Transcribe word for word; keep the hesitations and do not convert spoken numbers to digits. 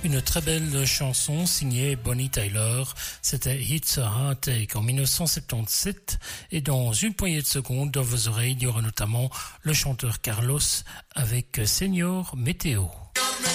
Une très belle chanson signée Bonnie Tyler. C'était It's a Heartache en dix-neuf cent soixante-dix-sept. Et dans une poignée de secondes, dans vos oreilles, il y aura notamment le chanteur Carlos avec Señor Météo.